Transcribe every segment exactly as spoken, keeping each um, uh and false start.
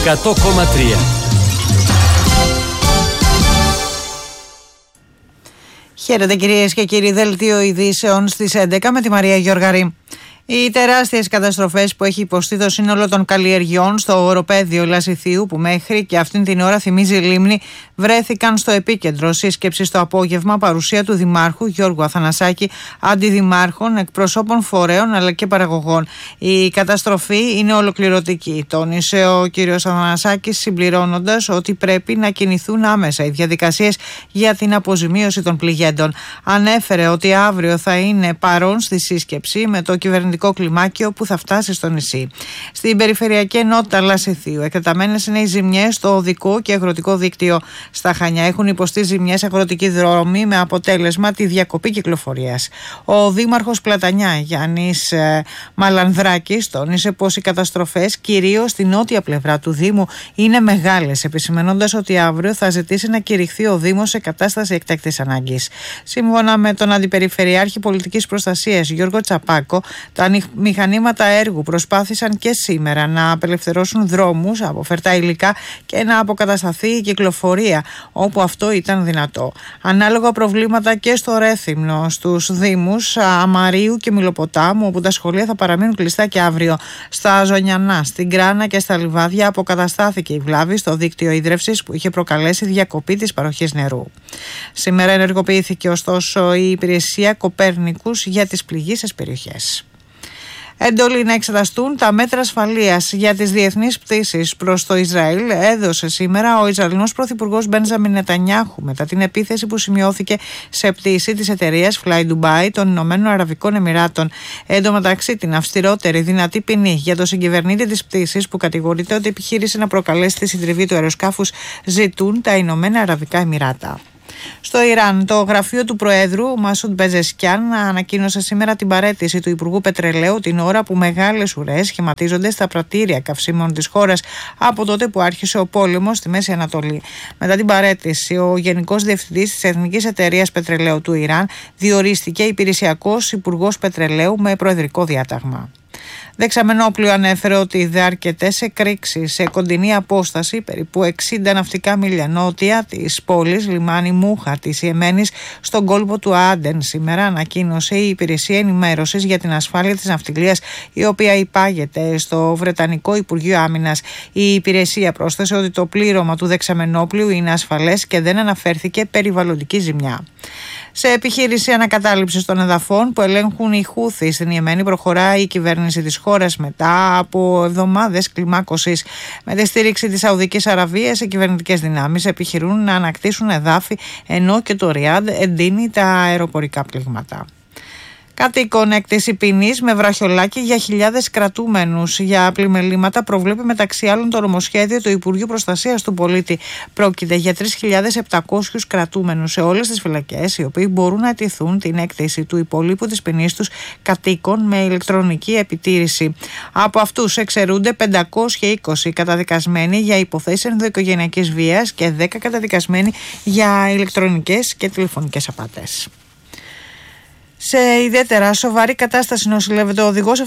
εκατό κόμμα τρία. Χαίρετε κυρίες και κύριοι, δελτίο ειδήσεων στις έντεκα με τη Μαρία Γιοργαρή. Οι τεράστιες καταστροφές που έχει υποστεί το σύνολο των καλλιεργειών στο οροπέδιο Λασιθίου, που μέχρι και αυτήν την ώρα θυμίζει λίμνη, βρέθηκαν στο επίκεντρο σύσκεψης το απόγευμα, παρουσία του Δημάρχου Γιώργου Αθανασάκη, αντιδημάρχων, εκπροσώπων φορέων αλλά και παραγωγών. Η καταστροφή είναι ολοκληρωτική, τόνισε ο κ. Αθανασάκης, συμπληρώνοντας ότι πρέπει να κινηθούν άμεσα οι διαδικασίες για την αποζημίωση των πληγέντων. Ανέφερε ότι αύριο θα είναι παρόν στη σύσκεψη με το κυβερνητικό κλιμάκιο που θα φτάσει στο νησί. Στην περιφερειακή ενότητα Λασιθίου, εκτεταμένες είναι οι ζημιές στο οδικό και αγροτικό δίκτυο. Στα Χανιά έχουν υποστεί ζημιές αγροτικοί δρόμοι με αποτέλεσμα τη διακοπή κυκλοφορίας. Ο Δήμαρχος Πλατανιά, Γιάννης ε, Μαλανδράκης, τόνισε πως οι καταστροφές, κυρίως στην νότια πλευρά του Δήμου, είναι μεγάλες, επισημενώντας ότι αύριο θα ζητήσει να κηρυχθεί ο Δήμος σε κατάσταση εκτάκτης ανάγκης. Σύμφωνα με τον Αντιπεριφερειάρχη Πολιτικής Προστασίας Γιώργο Τσαπάκο, τα μηχανήματα έργου προσπάθησαν και σήμερα να απελευθερώσουν δρόμους από φερτά υλικά και να αποκατασταθεί η κυκλοφορία όπου αυτό ήταν δυνατό. Ανάλογα προβλήματα και στο Ρέθυμνο, στους Δήμους Αμαρίου και Μιλοποτάμου, όπου τα σχολεία θα παραμείνουν κλειστά και αύριο. Στα Ζωνιανά, στην Κράνα και στα Λιβάδια αποκαταστάθηκε η βλάβη στο δίκτυο ίδρευσης που είχε προκαλέσει διακοπή της παροχής νερού. Σήμερα ενεργοποιήθηκε ωστόσο η υπηρεσία Κοπέρνικους για τις πληγείσες περιοχές. Έντολη να εξεταστούν τα μέτρα ασφαλείας για τις διεθνείς πτήσεις προς το Ισραήλ έδωσε σήμερα ο Ισραηλινός Πρωθυπουργός Μπέντζαμιν Νετανιάχου μετά την επίθεση που σημειώθηκε σε πτήση της εταιρείας Fly Dubai των Ηνωμένων Αραβικών Εμιράτων. Εν τω μεταξύ, την αυστηρότερη δυνατή ποινή για τον συγκυβερνήτη της πτήσης, που κατηγορείται ότι επιχείρησε να προκαλέσει τη συντριβή του αεροσκάφους, ζητούν τα Ηνωμένα Αραβικά Εμιράτα. Στο Ιράν, το γραφείο του Προέδρου Μασούντ Πεζεσκιάν ανακοίνωσε σήμερα την παραίτηση του Υπουργού Πετρελαίου την ώρα που μεγάλες ουρές σχηματίζονται στα πρατήρια καυσίμων της χώρας από τότε που άρχισε ο πόλεμος στη Μέση Ανατολή. Μετά την παραίτηση, ο Γενικός Διευθυντής της Εθνικής Εταιρείας Πετρελαίου του Ιράν διορίστηκε υπηρεσιακός Υπουργός Πετρελαίου με προεδρικό διάταγμα. Δεξαμενόπλιο ανέφερε ότι είδε αρκετές εκρήξεις σε κοντινή απόσταση, περίπου εξήντα ναυτικά μίλια νότια της πόλης λιμάνι Μούχα της Ιεμένης, στον κόλπο του Άντεν. Σήμερα ανακοίνωσε η Υπηρεσία Ενημέρωσης για την Ασφάλεια της Ναυτιλίας, η οποία υπάγεται στο Βρετανικό Υπουργείο Άμυνας. Η υπηρεσία πρόσθεσε ότι το πλήρωμα του δεξαμενόπλιου είναι ασφαλές και δεν αναφέρθηκε περιβαλλοντική ζημιά. Σε επιχείρηση ανακατάληψης των εδαφών που ελέγχουν οι Χούθοι στην Ιεμένη, προχωράει η κυβέρνηση της χώρας μετά από εβδομάδες κλιμάκωσης. Με τη στήριξη της Σαουδικής Αραβίας, οι κυβερνητικές δυνάμεις επιχειρούν να ανακτήσουν εδάφη, ενώ και το Ριάντ εντείνει τα αεροπορικά πλήγματα. Κατοίκον έκτηση ποινής με βραχιολάκι για χιλιάδες κρατούμενους για πλημελήματα προβλέπει μεταξύ άλλων το νομοσχέδιο του Υπουργείου Προστασίας του Πολίτη. Πρόκειται για τρεις χιλιάδες επτακόσιους κρατούμενους σε όλες τις φυλακές, οι οποίοι μπορούν να αιτηθούν την έκτηση του υπολείπου της ποινής τους κατοίκων με ηλεκτρονική επιτήρηση. Από αυτούς εξαιρούνται πεντακόσιοι είκοσι καταδικασμένοι για υποθέσεις ενδοοικογενειακής βίας και δέκα καταδικασμένοι για ηλεκτρονικές και τηλεφωνικές απάτες. Σε ιδιαίτερα σοβαρή κατάσταση νοσηλεύεται ο οδηγός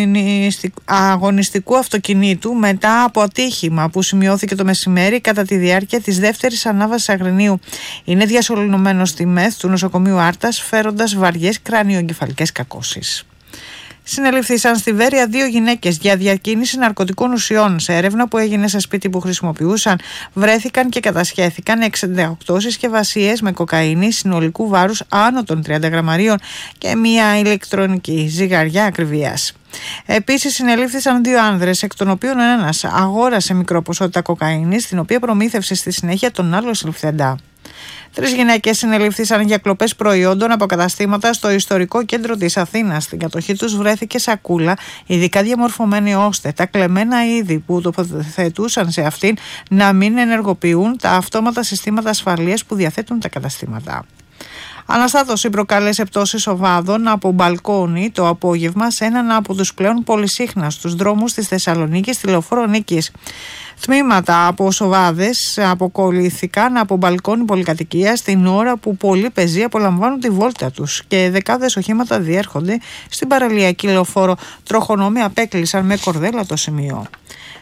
αγωνιστικού αυτοκινήτου μετά από ατύχημα που σημειώθηκε το μεσημέρι κατά τη διάρκεια της δεύτερης ανάβασης Αγρινίου. Είναι διασωληνωμένος στη ΜΕΘ του νοσοκομείου Άρτας, φέροντας βαριές κρανιοεγκεφαλικές κακώσεις. Συνελήφθησαν στη Βέρεια δύο γυναίκες για διακίνηση ναρκωτικών ουσιών. Σε έρευνα που έγινε σε σπίτι που χρησιμοποιούσαν, βρέθηκαν και κατασχέθηκαν εξήντα οκτώ συσκευασίες με κοκαίνη συνολικού βάρους άνω των τριάντα γραμμαρίων και μια ηλεκτρονική ζυγαριά ακριβίας. Επίσης, συνελήφθησαν δύο άνδρες, εκ των οποίων ένας αγόρασε μικρό ποσότητα κοκαίνης, την οποία προμήθευσε στη συνέχεια τον άλλο συλληφθέντα. Τρεις γυναίκες συνελήφθησαν για κλοπές προϊόντων από καταστήματα στο ιστορικό κέντρο της Αθήνας. Στην κατοχή τους βρέθηκε σακούλα, ειδικά διαμορφωμένη ώστε τα κλεμμένα είδη που τοποθετούσαν σε αυτήν να μην ενεργοποιούν τα αυτόματα συστήματα ασφαλείας που διαθέτουν τα καταστήματα. Αναστάτωση προκάλεσε πτώσεις οβάδων από μπαλκόνι το απόγευμα σε έναν από τους πλέον πολυσύχναστους δρόμους της Θεσσαλονίκης, τη Λεωφόρο Νίκης. Τμήματα από σοβάδες αποκολλήθηκαν από μπαλκόνι πολυκατοικίας την ώρα που πολλοί πεζοί απολαμβάνουν τη βόλτα τους και δεκάδες οχήματα διέρχονται στην παραλιακή Λεωφόρο. Τροχονόμοι απέκλεισαν με κορδέλα το σημείο.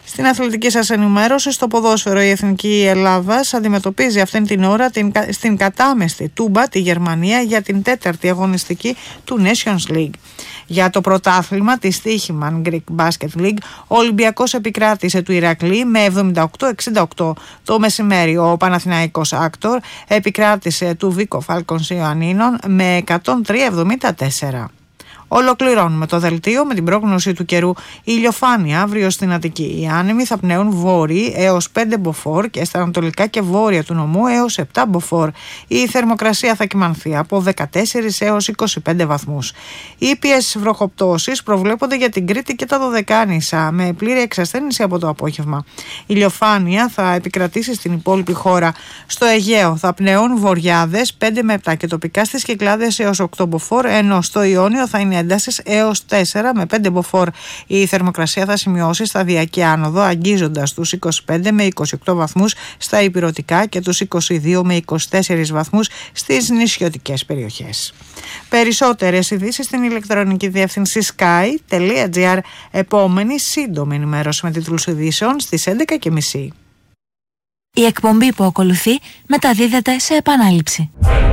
Στην αθλητική σας ενημέρωση, στο ποδόσφαιρο η Εθνική Ελλάδας αντιμετωπίζει αυτήν την ώρα την, στην κατάμεστη Τούμπα τη Γερμανία για την τέταρτη αγωνιστική του Nations League. Για το πρωτάθλημα της Τύχημαν Greek Basket League, ο Ολυμπιακός επικράτησε του Ηρακλή με εβδομήντα οκτώ εξήντα οκτώ. Το μεσημέρι ο Παναθηναϊκός Άκτορ επικράτησε του Βίκο Φάλκονς Ιωαννίνων με εκατόν τρία εβδομήντα τέσσερα. Ολοκληρώνουμε το δελτίο με την πρόγνωση του καιρού. Ηλιοφάνεια αύριο στην Αττική. Οι άνεμοι θα πνέουν βόρειοι έως πέντε μποφόρ και στα ανατολικά και βόρεια του νομού έως επτά μποφόρ. Η θερμοκρασία θα κυμανθεί από δεκατέσσερις έως είκοσι πέντε βαθμούς. Ήπιες βροχοπτώσεις προβλέπονται για την Κρήτη και τα Δωδεκάνησα με πλήρη εξασθένηση από το απόγευμα. Η ηλιοφάνεια θα επικρατήσει στην υπόλοιπη χώρα. Στο Αιγαίο θα πνέουν βορειάδες πέντε με επτά και τοπικά στις Κυκλάδες έως οκτώ μποφόρ, ενώ στο Ιόνιο θα είναι έντασης έως τέσσερα με πέντε μποφόρ. Η θερμοκρασία θα σημειώσει σταδιακή άνοδο, αγγίζοντας τους είκοσι πέντε με είκοσι οκτώ βαθμούς στα ηπειρωτικά και τους είκοσι δύο με είκοσι τέσσερα βαθμούς στις νησιωτικές περιοχές. Περισσότερες ειδήσεις στην ηλεκτρονική διεύθυνση sky τελεία gr. Επόμενη σύντομη ενημέρωση με τίτλους ειδήσεων στις έντεκα και μισή. Η εκπομπή που ακολουθεί μεταδίδεται σε επανάληψη.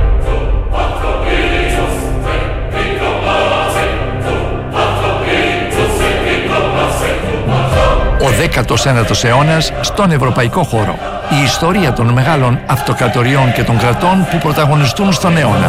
Ο δέκατος ένατος αιώνας στον ευρωπαϊκό χώρο. Η ιστορία των μεγάλων αυτοκρατοριών και των κρατών που πρωταγωνιστούν στον αιώνα.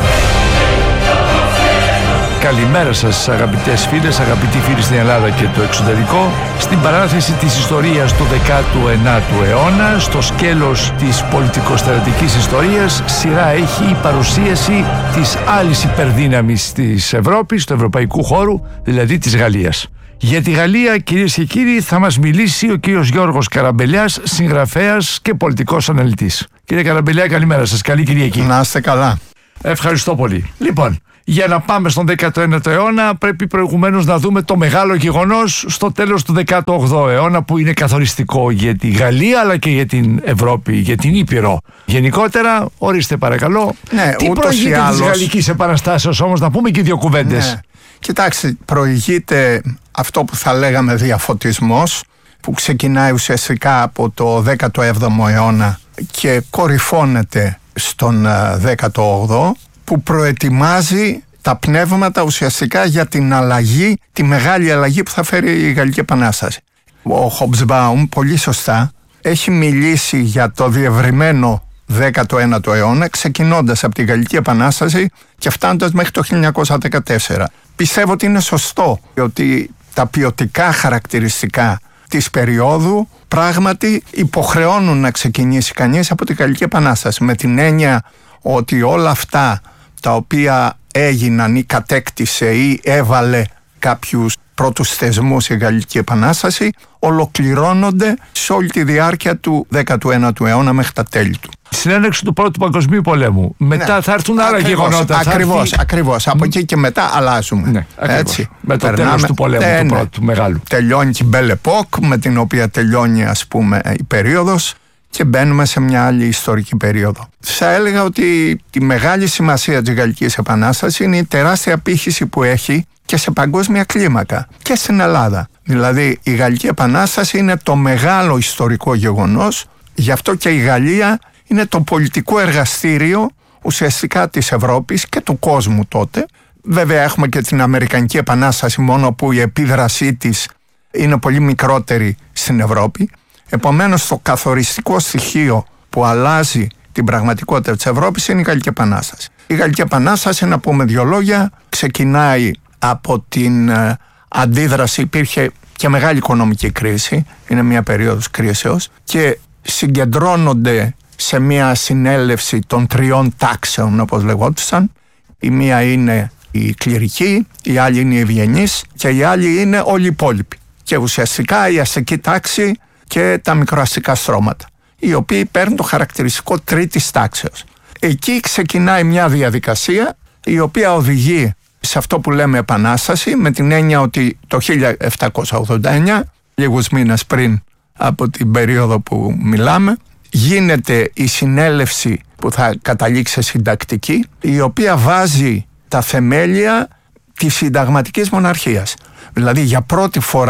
Καλημέρα σας αγαπητές φίλες, αγαπητοί φίλοι στην Ελλάδα και το εξωτερικό. Στην παράθεση της ιστορίας του δέκατου ένατου αιώνα, στο σκέλος της πολιτικοστρατηγικής ιστορίας, σειρά έχει η παρουσίαση της άλλης υπερδύναμης της Ευρώπης, του ευρωπαϊκού χώρου, δηλαδή της Γαλλίας. Για τη Γαλλία, κυρίες και κύριοι, θα μας μιλήσει ο κύριος Γιώργος Καραμπελιάς, συγγραφέας και πολιτικός αναλυτής. Κύριε Καραμπελιά, καλημέρα σας. Καλή Κυριακή. Να είστε καλά. Ευχαριστώ πολύ. Λοιπόν, για να πάμε στον δέκατο ένατο αιώνα, πρέπει προηγουμένως να δούμε το μεγάλο γεγονός στο τέλος του δέκατου όγδοου αιώνα, που είναι καθοριστικό για τη Γαλλία αλλά και για την Ευρώπη, για την Ήπειρο. Γενικότερα, ορίστε παρακαλώ. Ναι, τι προηγείται άλλως της Γαλλικής Επαναστάσεως όμως, να πούμε και δύο κουβέντες. Ναι. Κοιτάξτε, προηγείται αυτό που θα λέγαμε διαφωτισμός, που ξεκινάει ουσιαστικά από το δέκατο έβδομο αιώνα και κορυφώνεται στον δέκατο όγδοο, που προετοιμάζει τα πνεύματα ουσιαστικά για την αλλαγή, τη μεγάλη αλλαγή που θα φέρει η Γαλλική Επανάσταση. Ο Χομπσμπάουμ πολύ σωστά έχει μιλήσει για το διευρυμένο δέκατο ένατο αιώνα, ξεκινώντας από τη Γαλλική Επανάσταση και φτάνοντας μέχρι το χίλια εννιακόσια δεκατέσσερα. Πιστεύω ότι είναι σωστό ότι τα ποιοτικά χαρακτηριστικά της περίοδου πράγματι υποχρεώνουν να ξεκινήσει κανείς από τη Γαλλική Επανάσταση, με την έννοια ότι όλα αυτά τα οποία έγιναν ή κατέκτησε ή έβαλε κάποιους πρώτους θεσμούς η Γαλλική Επανάσταση ολοκληρώνονται σε όλη τη διάρκεια του δέκατου ένατου αιώνα μέχρι τα τέλη του. Στην έναρξη του Πρώτου Παγκοσμίου Πολέμου. Μετά ναι. θα έρθουν άλλα ακριβώς, γεγονότα. Ακριβώς, έρθει... ακριβώς. Από εκεί και μετά αλλάζουμε. Ναι, έτσι. Με το Περνάμε, τέλος του πολέμου, ναι, του ναι. πρώτου μεγάλου. Τελειώνει και η Belle Époque, με την οποία τελειώνει, ας πούμε, η περίοδος, και μπαίνουμε σε μια άλλη ιστορική περίοδο. Θα έλεγα ότι η μεγάλη σημασία της Γαλλικής Επανάστασης είναι η τεράστια απήχηση που έχει και σε παγκόσμια κλίμακα και στην Ελλάδα. Δηλαδή η Γαλλική Επανάσταση είναι το μεγάλο ιστορικό γεγονός, γι' αυτό και η Γαλλία είναι το πολιτικό εργαστήριο ουσιαστικά της Ευρώπης και του κόσμου τότε. Βέβαια έχουμε και την Αμερικανική Επανάσταση, μόνο που η επίδρασή της είναι πολύ μικρότερη στην Ευρώπη. Επομένως το καθοριστικό στοιχείο που αλλάζει την πραγματικότητα της Ευρώπης είναι η Γαλλική Επανάσταση. Η Γαλλική Επανάσταση, να πούμε δύο λόγια, ξεκινάει από την ε, αντίδραση, υπήρχε και μεγάλη οικονομική κρίση, είναι μια περίοδος κρίσεως, και συγκεντρώνονται σε μια συνέλευση των τριών τάξεων, όπως λεγόντουσαν. Η μία είναι η κληρική, η άλλη είναι η ευγενής και η άλλη είναι όλοι οι υπόλοιποι. Και ουσιαστικά η αστική τάξη και τα μικροαστικά στρώματα, οι οποίοι παίρνουν το χαρακτηριστικό τρίτης τάξεως. Εκεί ξεκινάει μια διαδικασία η οποία οδηγεί σε αυτό που λέμε επανάσταση, με την έννοια ότι το χίλια επτακόσια ογδόντα εννιά, λίγους μήνες πριν από την περίοδο που μιλάμε, γίνεται η συνέλευση που θα καταλήξει σε συντακτική, η οποία βάζει τα θεμέλια της συνταγματικής μοναρχίας. Δηλαδή για πρώτη φορά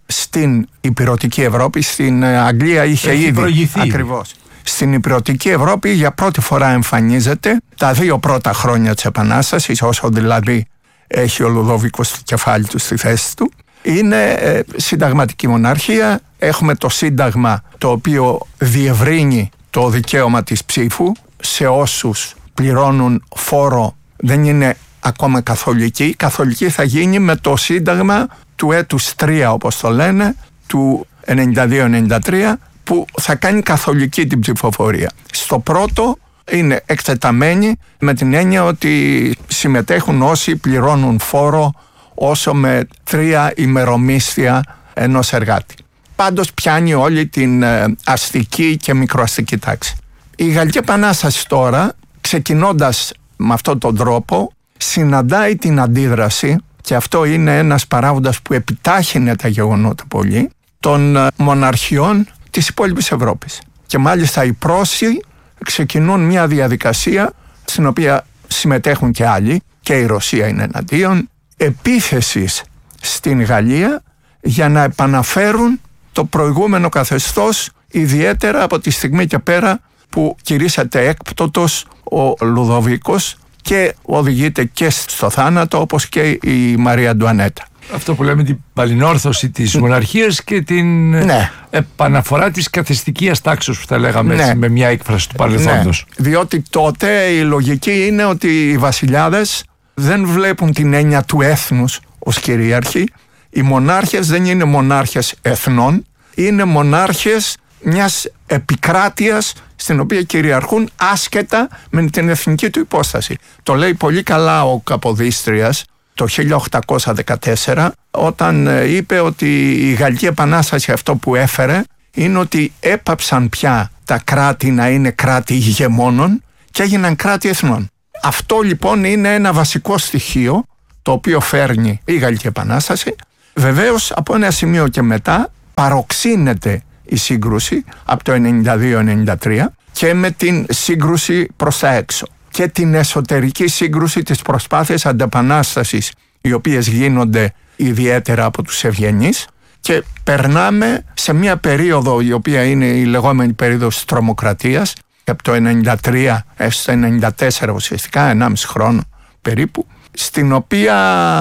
στην ηπειρωτική Ευρώπη. Στην Αγγλία είχε Έχει ήδη προηγηθεί. Ακριβώς. Στην ηπειρωτική Ευρώπη για πρώτη φορά εμφανίζεται τα δύο πρώτα χρόνια της Επανάστασης, όσο δηλαδή έχει ο Λουδόβικος στο κεφάλι του στη θέση του. Είναι ε, συνταγματική μοναρχία. Έχουμε το σύνταγμα το οποίο διευρύνει το δικαίωμα της ψήφου σε όσους πληρώνουν φόρο, δεν είναι ακόμα καθολική. Καθολική θα γίνει με το σύνταγμα του έτους τρία, όπως το λένε, του ενενήντα δύο ενενήντα τρία, που θα κάνει καθολική την ψηφοφορία. Στο πρώτο είναι εκτεταμένοι με την έννοια ότι συμμετέχουν όσοι πληρώνουν φόρο όσο με τρία ημερομίσθια ενός εργάτη. Πάντως πιάνει όλη την αστική και μικροαστική τάξη. Η Γαλλική Επανάσταση τώρα, ξεκινώντας με αυτόν τον τρόπο, συναντάει την αντίδραση, και αυτό είναι ένας παράγοντας που επιτάχυνε τα γεγονότα πολύ, των μοναρχιών της υπόλοιπης Ευρώπης. Και μάλιστα οι Πρώσοι ξεκινούν μια διαδικασία στην οποία συμμετέχουν και άλλοι, και η Ρωσία είναι εναντίον, επίθεσης στην Γαλλία για να επαναφέρουν το προηγούμενο καθεστώς, ιδιαίτερα από τη στιγμή και πέρα που κηρύσσεται έκπτωτος ο Λουδοβίκος και οδηγείται και στο θάνατο, όπως και η Μαρία Αντουανέτα. Αυτό που λέμε την παλινόρθωση της μοναρχίας και την ναι. επαναφορά της καθεστικίας τάξης, που θα λέγαμε, ναι. έτσι, με μια έκφραση του παρελθόντος. Ναι. Διότι τότε η λογική είναι ότι οι βασιλιάδες δεν βλέπουν την έννοια του έθνους ως κυρίαρχοι. Οι μονάρχες δεν είναι μονάρχες εθνών, είναι μονάρχες μιας επικράτειας στην οποία κυριαρχούν άσχετα με την εθνική του υπόσταση. Το λέει πολύ καλά ο Καποδίστριας το χίλια οκτακόσια δεκατέσσερα, όταν είπε ότι η Γαλλική Επανάσταση αυτό που έφερε είναι ότι έπαψαν πια τα κράτη να είναι κράτη ηγεμόνων και έγιναν κράτη εθνών. Αυτό λοιπόν είναι ένα βασικό στοιχείο το οποίο φέρνει η Γαλλική Επανάσταση. Βεβαίως από ένα σημείο και μετά παροξύνεται η σύγκρουση από το ενενήντα δύο ενενήντα τρία και με την σύγκρουση προς τα έξω και την εσωτερική σύγκρουση της προσπάθειας αντεπανάστασης, οι οποίες γίνονται ιδιαίτερα από τους ευγενείς, και περνάμε σε μια περίοδο η οποία είναι η λεγόμενη περίοδος της τρομοκρατίας, από το ενενήντα τρία έως το ενενήντα τέσσερα ουσιαστικά, ενάμιση χρόνο περίπου, στην οποία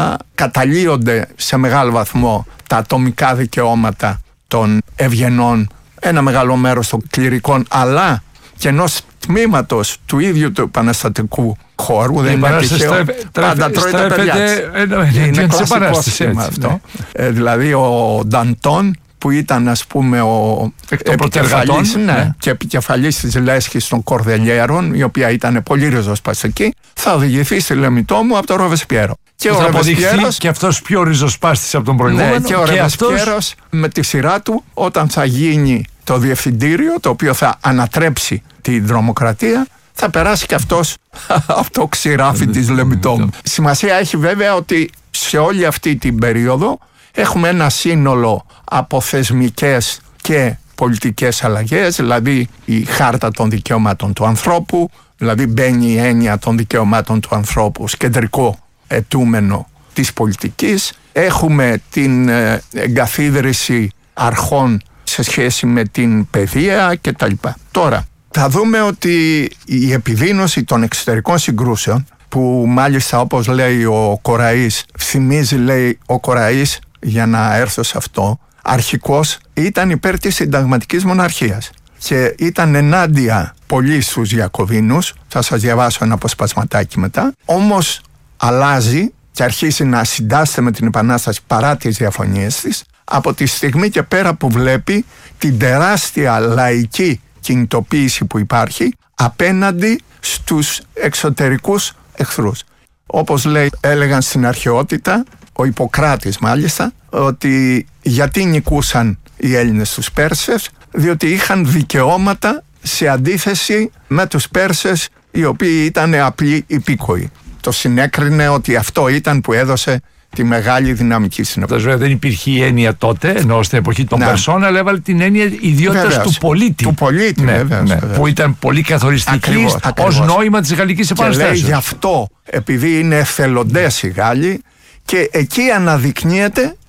καταλύονται σε μεγάλο βαθμό τα ατομικά δικαιώματα των ευγενών, ένα μεγάλο μέρος των κληρικών, αλλά και ενός τμήματος του ίδιου του επαναστατικού χώρου. Δεν είναι τυχαίο, πάντα τρώει τα παιδιά της. Είναι κλασικό σήμα αυτό. Ε, δηλαδή ο Νταντών, που ήταν ας πούμε ο επικεφαλής, ναι, ναι. και επικεφαλής της λέσχης των Κορδελιέρων, η οποία ήταν πολύ ριζοσπαστική, θα οδηγηθεί στη Λεμιτόμου από τον Ροβεσπιέρο. Και θα ο αποδειχθεί και αυτός πιο ριζοσπάστης από τον προηγούμενο. Ναι, και ο Ροβεσπιέρος αυτός... με τη σειρά του, όταν θα γίνει το διευθυντήριο το οποίο θα ανατρέψει την τρομοκρατία, θα περάσει και αυτός από το ξηράφι της Λεμιτόμου. Σημασία έχει βέβαια ότι σε όλη αυτή την περίοδο έχουμε ένα σύνολο από θεσμικές και πολιτικές αλλαγές, δηλαδή η χάρτα των δικαιωμάτων του ανθρώπου, δηλαδή μπαίνει η έννοια των δικαιωμάτων του ανθρώπου ως κεντρικό αιτούμενο της πολιτικής. Έχουμε την εγκαθίδρυση αρχών σε σχέση με την παιδεία κτλ. Τώρα, θα δούμε ότι η επιδείνωση των εξωτερικών συγκρούσεων, που μάλιστα όπως λέει ο Κοραής, θυμίζει λέει ο Κοραής, για να έρθω σε αυτό, αρχικώς ήταν υπέρ της συνταγματικής μοναρχίας και ήταν ενάντια πολύ στους Ιακωβίνους. Θα σας διαβάσω ένα αποσπασματάκι μετά. Όμως αλλάζει και αρχίζει να συντάσσεται με την Επανάσταση παρά τις διαφωνίες της, από τη στιγμή και πέρα που βλέπει την τεράστια λαϊκή κινητοποίηση που υπάρχει απέναντι στους εξωτερικούς εχθρούς. Όπως λέει, έλεγαν στην αρχαιότητα, ο Ιπποκράτης μάλιστα, ότι γιατί νικούσαν οι Έλληνες τους Πέρσες, διότι είχαν δικαιώματα σε αντίθεση με τους Πέρσες, οι οποίοι ήταν απλοί υπήκοοι. Το συνέκρινε ότι αυτό ήταν που έδωσε τη μεγάλη δυναμική στην Ευρώπη. Βέβαια δεν υπήρχε η έννοια τότε, ενώ στην εποχή των Περσών, αλλά έβαλε την έννοια ιδιότητας του πολίτη. Του πολίτη, ναι, βέβαιως, ναι, βέβαιως. Που ήταν πολύ καθοριστική ως νόημα της Γαλλικής Επαναστάσεως. Και λέει γι' αυτό, επειδή είναι εθελοντές οι Γάλλοι, και εκεί αναδεικνύεται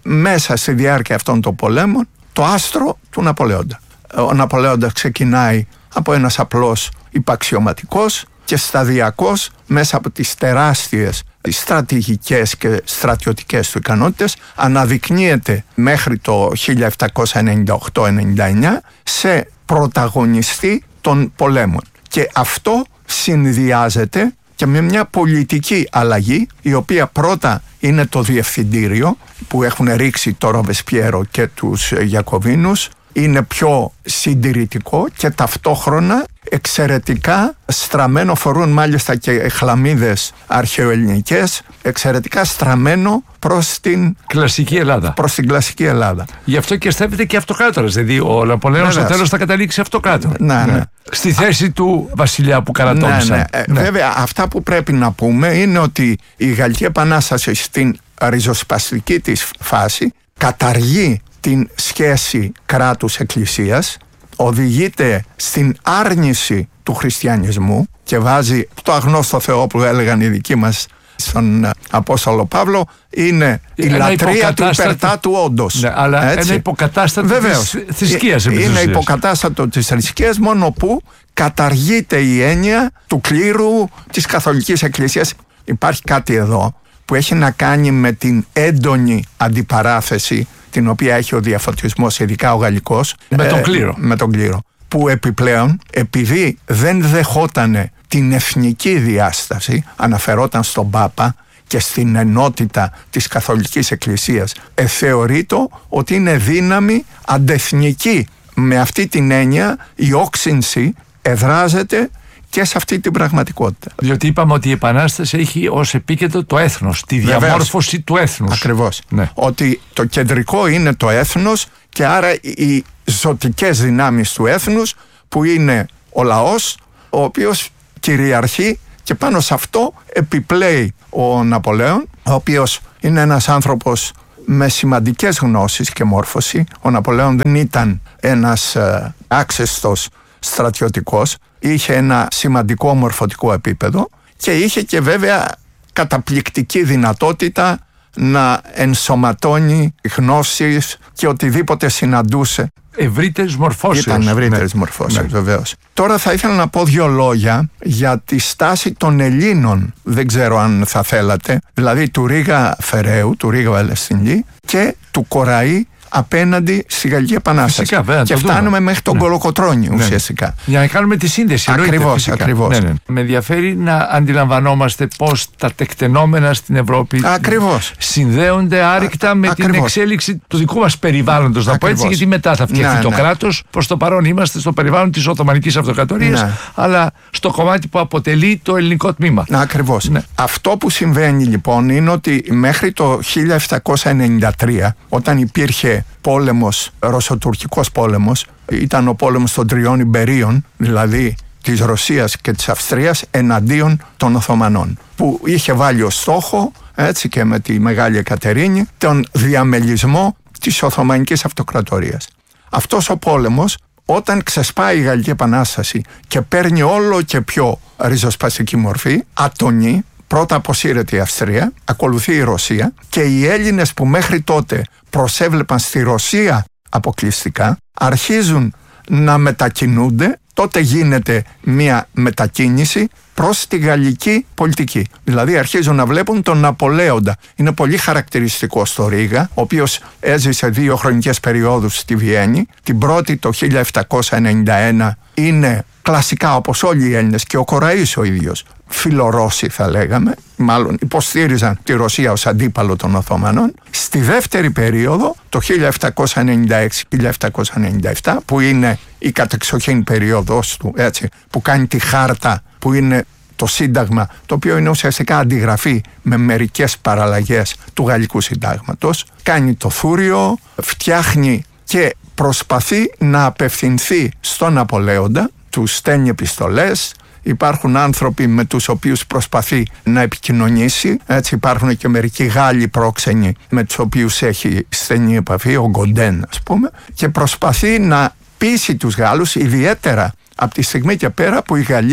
μέσα στη διάρκεια αυτών των πολέμων το άστρο του Ναπολέοντα. Ο Ναπολέοντας ξεκινάει από ένας απλός υπαξιωματικός και σταδιακώς μέσα από τις τεράστιες στρατηγικές και στρατιωτικές του ικανότητες αναδεικνύεται μέχρι το χίλια επτακόσια ενενήντα οκτώ ενενήντα εννιά σε πρωταγωνιστή των πολέμων. Και αυτό συνδυάζεται και με μια πολιτική αλλαγή, η οποία πρώτα είναι το διευθυντήριο που έχουν ρίξει το Ρομπεσπιέρο και τους Γιακοβίνους, είναι πιο συντηρητικό και ταυτόχρονα εξαιρετικά στραμμένο, φορούν μάλιστα και χλαμίδες αρχαιοελληνικές, εξαιρετικά στραμμένο προς την κλασική Ελλάδα. Προς την κλασική Ελλάδα. Γι' αυτό και στέφεται και αυτοκράτορας, δηλαδή ο Ναπολέον στο τέλος θα καταλήξει αυτοκράτορα. Ναι, ναι. ναι. Στη θέση του βασιλιά που καρατόμησαν. Ναι, ναι. Ναι. Βέβαια, αυτά που πρέπει να πούμε είναι ότι η Γαλλική Επανάσταση στην ριζοσπαστική της φάση καταργεί την σχέση κράτους-εκκλησίας, οδηγείται στην άρνηση του χριστιανισμού και βάζει το αγνώστο Θεό που έλεγαν οι δικοί μας στον Απόστολο Παύλο, είναι η ένα λατρεία του υπερτά του όντως. Ναι, αλλά έτσι. Ένα υποκατάστατο Βεβαίως. της θρησκείας. Είναι υποκατάστατο της θρησκείας, μόνο που καταργείται η έννοια του κλήρου της Καθολικής Εκκλησίας. Υπάρχει κάτι εδώ που έχει να κάνει με την έντονη αντιπαράθεση την οποία έχει ο διαφωτισμός, ειδικά ο γαλλικός, με τον κλήρο. Ε, με τον κλήρο. Που επιπλέον, επειδή δεν δεχότανε την εθνική διάσταση, αναφερόταν στον Πάπα και στην ενότητα της Καθολικής Εκκλησίας, ε, θεωρείται ότι είναι δύναμη αντεθνική. Με αυτή την έννοια η όξυνση εδράζεται και σε αυτή την πραγματικότητα. Διότι είπαμε ότι η Επανάσταση έχει ως επίκεντρο το έθνος, τη Βεβαίως. διαμόρφωση του έθνους. Ακριβώς. Ναι. Ότι το κεντρικό είναι το έθνος και άρα οι ζωτικές δυνάμεις του έθνους που είναι ο λαός, ο οποίος κυριαρχεί και πάνω σε αυτό επιπλέει ο Ναπολέον, ο οποίος είναι ένας άνθρωπος με σημαντικές γνώσεις και μόρφωση. Ο Ναπολέον δεν ήταν ένας ε, άξεστος στρατιωτικός, είχε ένα σημαντικό μορφωτικό επίπεδο και είχε και βέβαια καταπληκτική δυνατότητα να ενσωματώνει γνώσεις και οτιδήποτε συναντούσε. Ευρύτερες μορφώσεις. Ήταν ευρύτερες ναι. μορφώσεις, ναι. βεβαίως. Τώρα θα ήθελα να πω δύο λόγια για τη στάση των Ελλήνων. Δεν ξέρω αν θα θέλατε. Δηλαδή του Ρίγα Φεραίου, του Ρίγα Βαλαιστινλή και του Κοραή απέναντι στη Γαλλική Επανάσταση. Φυσικά, βέβαια, και φτάνουμε δούμε. μέχρι τον ναι. Κολοκοτρώνη ναι. ουσιαστικά. Για να κάνουμε τη σύνδεση. Ακριβώς, ακριβώς. Ναι, ναι. Με ενδιαφέρει να αντιλαμβανόμαστε πώς τα τεκτενόμενα στην Ευρώπη ακριβώς. συνδέονται άρρηκτα με ακριβώς. την εξέλιξη του δικού μας περιβάλλοντος. Να πω έτσι, γιατί μετά θα φτιαχτεί ναι, το ναι. κράτος. Προς το παρόν είμαστε στο περιβάλλον της Οθωμανικής Αυτοκρατορίας, ναι. αλλά στο κομμάτι που αποτελεί το ελληνικό τμήμα. Ακριβώς. Ναι. Αυτό που συμβαίνει λοιπόν είναι ότι μέχρι το χίλια επτακόσια ενενήντα τρία, όταν υπήρχε πόλεμος, ρωσοτουρκικός πόλεμος, ήταν ο πόλεμος των τριών Ιμπερίων, δηλαδή της Ρωσίας και της Αυστρίας εναντίον των Οθωμανών, που είχε βάλει ως στόχο, έτσι και με τη Μεγάλη Εκατερίνη, τον διαμελισμό της Οθωμανικής Αυτοκρατορίας. Αυτός ο πόλεμος, όταν ξεσπάει η Γαλλική Επανάσταση και παίρνει όλο και πιο ριζοσπαστική μορφή, ατονεί. Πρώτα αποσύρεται η Αυστρία, ακολουθεί η Ρωσία και οι Έλληνες που μέχρι τότε προσέβλεπαν στη Ρωσία αποκλειστικά αρχίζουν να μετακινούνται. Τότε γίνεται μια μετακίνηση προς τη γαλλική πολιτική. Δηλαδή αρχίζουν να βλέπουν τον Ναπολέοντα. Είναι πολύ χαρακτηριστικό στο Ρίγα, ο οποίος έζησε δύο χρονικές περιόδους στη Βιέννη. Την πρώτη το χίλια επτακόσια ενενήντα ένα είναι κλασικά όπως όλοι οι Έλληνες και ο Κοραής ο ίδιος φιλορώσοι θα λέγαμε, μάλλον υποστήριζαν τη Ρωσία ως αντίπαλο των Οθωμανών. Στη δεύτερη περίοδο, το χίλια επτακόσια ενενήντα έξι με χίλια επτακόσια ενενήντα επτά, που είναι η κατεξοχήν περίοδος του, έτσι, που κάνει τη χάρτα, που είναι το Σύνταγμα, το οποίο είναι ουσιαστικά αντιγραφή με μερικές παραλλαγές του Γαλλικού Συντάγματος, κάνει το θούριο, φτιάχνει και προσπαθεί να απευθυνθεί στον Ναπολέοντα, του στέλνει επιστολές. Υπάρχουν άνθρωποι με τους οποίους προσπαθεί να επικοινωνήσει. Έτσι υπάρχουν και μερικοί Γάλλοι πρόξενοι με τους οποίους έχει στενή επαφή, ο Γκοντέν ας πούμε, και προσπαθεί να πείσει τους Γάλλους, ιδιαίτερα από τη στιγμή και πέρα που η Γαλλία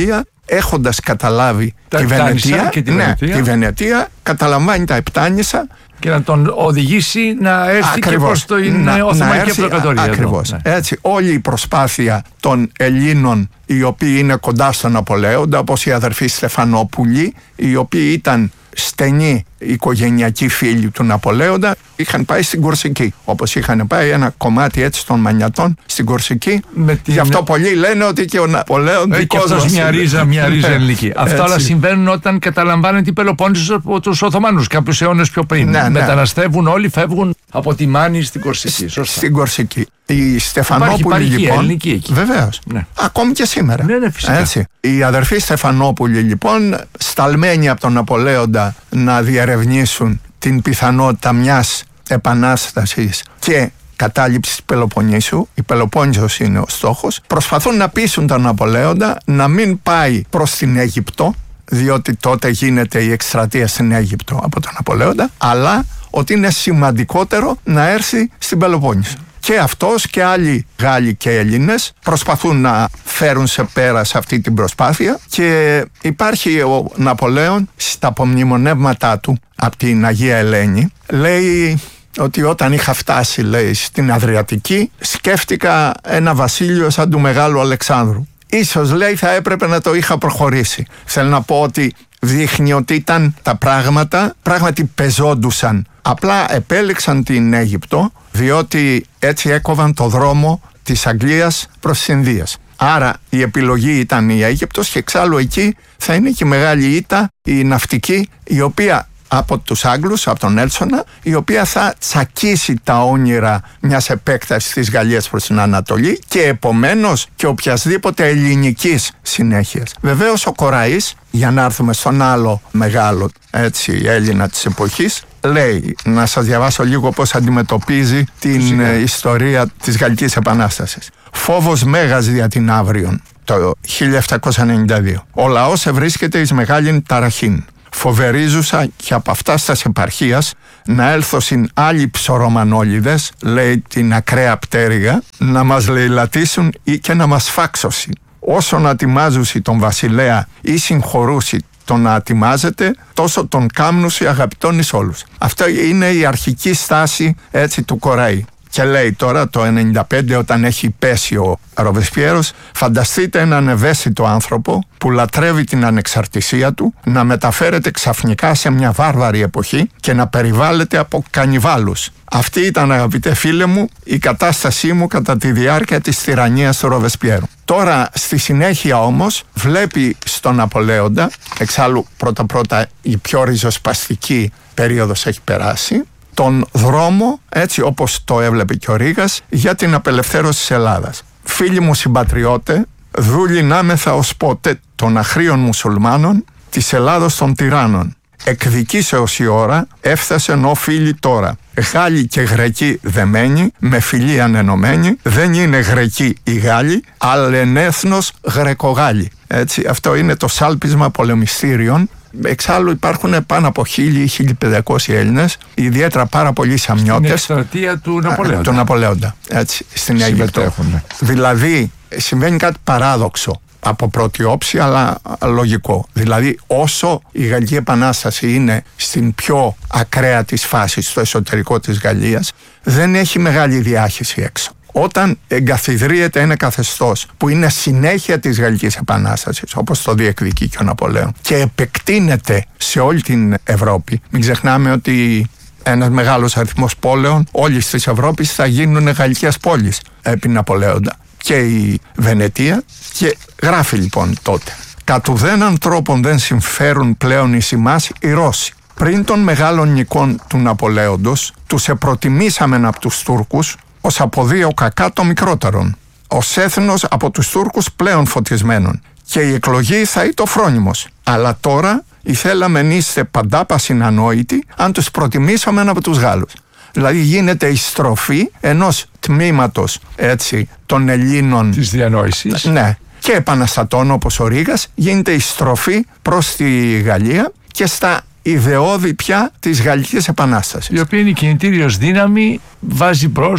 έχοντας καταλάβει τα τη Βενετία, και τη, ναι, Βενετία. τη Βενετία, καταλαμβάνει τα Επτάνησα και να τον οδηγήσει να έρθει ακριβώς, και προς την Οθωμανική Αυτοκρατορία. Ακριβώς. Ναι. Έτσι, όλη η προσπάθεια των Ελλήνων, οι οποίοι είναι κοντά στον Ναπολέοντα, όπως οι αδερφοί Στεφανόπουλοι, οι οποίοι ήταν στενοί οικογενειακοί φίλοι του Ναπολέοντα, είχαν πάει στην Κορσική. Όπως είχαν πάει ένα κομμάτι έτσι των Μανιατών στην Κορσική. Την... Γι' αυτό πολλοί λένε ότι και ο Ναπολέον δικός μας. Μια ρίζα, μια ρίζα ελληνική. Αυτά όλα συμβαίνουν όταν καταλαμβάνουν την Πελοπόννησο από τους Οθωμανούς, κάποιους αιώνες πιο πριν. Ναι, ναι. Μεταναστεύουν όλοι, φεύγουν από τη Μάνη στην Κορσική. Σωστά. Στην Κορσική. Η Στεφανόπουλη λοιπόν. Ελληνική εκεί. Βεβαίως. Ναι. Ακόμη και σήμερα. Ναι, ναι, φυσικά. Έτσι. Οι αδερφοί Στεφανόπουλοι λοιπόν, σταλμένοι από τον Ναπολέοντα να διερευνήσουν την πιθανότητα μιας επανάστασης και κατάληψης της Πελοποννήσου, η Πελοπόννησος είναι ο στόχος, προσπαθούν να πείσουν τον Ναπολέοντα να μην πάει προς την Αίγυπτο, διότι τότε γίνεται η εκστρατεία στην Αίγυπτο από τον Ναπολέοντα, αλλά ότι είναι σημαντικότερο να έρθει στην Πελοπόννησο. Και αυτός και άλλοι Γάλλοι και Έλληνες προσπαθούν να φέρουν σε πέρα σε αυτή την προσπάθεια και υπάρχει ο Ναπολέον στα απομνημονεύματά του από την Αγία Ελένη, λέει ότι όταν είχα φτάσει, λέει, στην Αδριατική, σκέφτηκα ένα βασίλειο σαν του Μεγάλου Αλεξάνδρου. Ίσως, λέει, θα έπρεπε να το είχα προχωρήσει. Θέλω να πω ότι δείχνει ότι ήταν τα πράγματα, πράγματι πεζόντουσαν. Απλά επέλεξαν την Αίγυπτο, διότι έτσι έκοβαν το δρόμο της Αγγλίας προς τις Ινδίες. Άρα η επιλογή ήταν η Αίγυπτος και εξάλλου εκεί θα είναι και η μεγάλη ήττα, η ναυτική, η οποία από τους Άγγλους, από τον Έλσονα, η οποία θα τσακίσει τα όνειρα μιας επέκτασης της Γαλλίας προς την Ανατολή και επομένως και οποιασδήποτε ελληνικής συνέχειας. Βεβαίως ο Κοραής, για να έρθουμε στον άλλο μεγάλο έτσι, Έλληνα της εποχής, λέει, να σας διαβάσω λίγο πώς αντιμετωπίζει την Φυσικά. ιστορία της Γαλλικής Επανάστασης. Φόβος μέγας δια την αύριον, το χίλια επτακόσια ενενήντα δύο. Ο λαός ευρίσκεται εις μεγάλην ταραχήν. Φοβερίζουσα και από αυτά στας επαρχίας να έλθω συν άλλοι ψωρομανόλιδες, λέει την ακραία πτέρυγα, να μας λαιλατήσουν ή και να μας φάξωσι. Όσο να τιμάζουσι τον βασιλέα ή συγχωρούσι τον να ατιμάζεται, τόσο τον κάμνουσι αγαπητόν εις όλους. Αυτό είναι η αρχική στάση έτσι του Κοραή. Και λέει τώρα το ενενήντα πέντε, όταν έχει πέσει ο Ροβεσπιέρος, φανταστείτε έναν ευαίσθητο άνθρωπο που λατρεύει την ανεξαρτησία του να μεταφέρεται ξαφνικά σε μια βάρβαρη εποχή και να περιβάλλεται από κανιβάλους. Αυτή ήταν, αγαπητέ φίλε μου, η κατάστασή μου κατά τη διάρκεια της τυραννίας του Ροβεσπιέρου. Τώρα στη συνέχεια όμως βλέπει στον Ναπολέοντα, εξάλλου πρώτα πρώτα η πιο ριζοσπαστική περίοδος έχει περάσει, τον δρόμο, έτσι όπως το έβλεπε και ο Ρήγας, για την απελευθέρωση της Ελλάδας. Φίλοι μου συμπατριώτε, δούληνάμεθα ως πότε των αχρήων μουσουλμάνων της Ελλάδος των τυράννων. Εκδικήσεως η ώρα έφτασε ενώ φίλοι τώρα. Γάλλοι και Γρεκοί δεμένοι, με φιλία ενωμένοι, δεν είναι Γρεκοί οι Γάλλοι, αλλά ενέθνος Γρεκογάλλοι. Έτσι, αυτό είναι το σάλπισμα πολεμιστήριων. Εξάλλου υπάρχουν πάνω από χίλιοι, χίλια πεντακόσιοι Έλληνες, ιδιαίτερα πάρα πολλοί Σαμιώτες. Στην εκστρατεία του Ναπολέοντα. Του Ναπολέοντα, έτσι, στην Αίγυπτο. Δηλαδή, συμβαίνει κάτι παράδοξο από πρώτη όψη, αλλά λογικό. Δηλαδή, όσο η Γαλλική Επανάσταση είναι στην πιο ακραία της φάση, στο εσωτερικό της Γαλλίας, δεν έχει μεγάλη διάχυση έξω. Όταν εγκαθιδρύεται ένα καθεστώς που είναι συνέχεια της Γαλλικής Επανάστασης, όπως το διεκδικεί και ο Ναπολέον, και επεκτείνεται σε όλη την Ευρώπη, μην ξεχνάμε ότι ένας μεγάλος αριθμός πόλεων όλης της Ευρώπης θα γίνουν γαλλικές πόλεις επί Ναπολέοντα, και η Βενετία, και γράφει λοιπόν τότε: «Κατ' ουδέναν τρόπον δεν συμφέρουν πλέον εις ημάς οι Ρώσοι. Πριν των μεγάλων νικών του Ναπολέοντος, τους επροτιμήσαμεν από τους Τούρκους ως από δύο κακά των μικρότερων, ως έθνος από τους Τούρκους πλέον φωτισμένων, και η εκλογή θα είτο φρόνιμος. Αλλά τώρα ηθέλαμεν είστε παντάπα συνανόητοι αν τους προτιμήσαμεν από τους Γάλλους». Δηλαδή γίνεται η στροφή ενός τμήματος έτσι των Ελλήνων της διανόησης. Ναι. Και επαναστατών όπως ο Ρήγας, γίνεται η στροφή προς τη Γαλλία και στα ιδεώδη πια της Γαλλικής Επανάστασης. Η οποία είναι η κινητήριος δύναμη, βάζει μπρος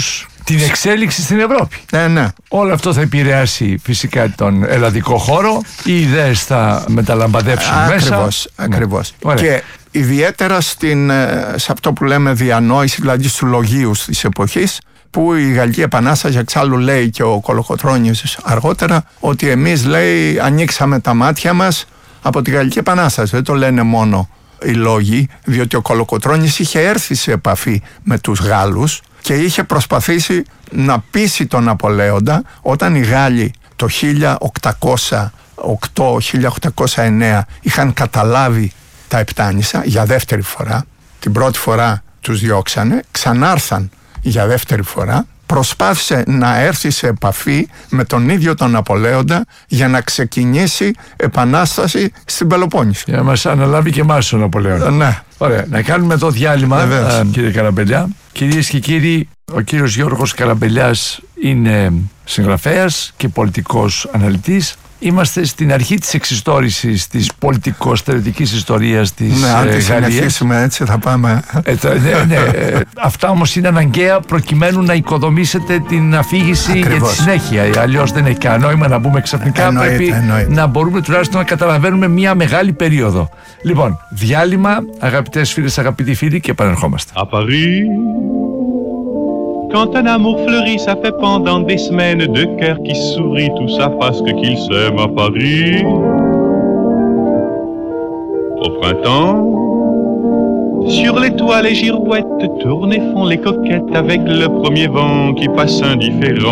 την εξέλιξη στην Ευρώπη. Ναι, ναι. Όλο αυτό θα επηρεάσει φυσικά τον ελλαδικό χώρο. Οι ιδέες θα μεταλαμπαδεύσουν ακριβώς, μέσα. Ακριβώς. Ναι. Και ιδιαίτερα στην, σε αυτό που λέμε διανόηση, δηλαδή στους λογίους της εποχής, που η Γαλλική Επανάσταση, εξάλλου λέει και ο Κολοκοτρώνης αργότερα, ότι εμείς, λέει, ανοίξαμε τα μάτια μας από τη Γαλλική Επανάσταση. Δεν το λένε μόνο οι λόγοι, διότι ο Κολοκοτρώνης είχε έρθει σε επαφή με τους Γάλλους και είχε προσπαθήσει να πείσει τον Ναπολέοντα, όταν οι Γάλλοι το χίλια οκτακόσια οκτώ χίλια οκτακόσια εννέα είχαν καταλάβει τα Επτάνησα για δεύτερη φορά. Την πρώτη φορά τους διώξανε, ξανάρθαν για δεύτερη φορά, προσπάθησε να έρθει σε επαφή με τον ίδιο τον Ναπολέοντα για να ξεκινήσει επανάσταση στην Πελοπόννησο. Για να μας αναλάβει και εμάς ο Ναπολέοντα. Ναι. Ωραία, να κάνουμε εδώ διάλειμμα, α, κύριε Καραμπελιά. Κυρίες και κύριοι, ο κύριος Γιώργος Καραμπελιάς είναι συγγραφέας και πολιτικός αναλυτής. Είμαστε στην αρχή της εξιστόρησης της πολιτικο-στρατηγικής ιστορίας της ναι, αν ε, τη Γαλλίας. συνεχίσουμε έτσι θα πάμε. Ε, το, ναι, ναι, ε, αυτά όμως είναι αναγκαία προκειμένου να οικοδομήσετε την αφήγηση Ακριβώς. για τη συνέχεια. Αλλιώς δεν έχει κανένα νόημα να μπούμε ξαφνικά. Εννοείται, Πρέπει εννοείται. να μπορούμε τουλάχιστον να καταλαβαίνουμε μια μεγάλη περίοδο. Λοιπόν, διάλειμμα, αγαπητές φίλες, αγαπητοί φίλοι, και επανερχόμαστε. À Paris, quand un amour fleurit, ça fait pendant des semaines deux cœurs qui sourient, tout ça parce que qu'ils s'aiment à Paris. Au printemps, sur les toits les girouettes tournent et font les coquettes avec le premier vent qui passe indifférent.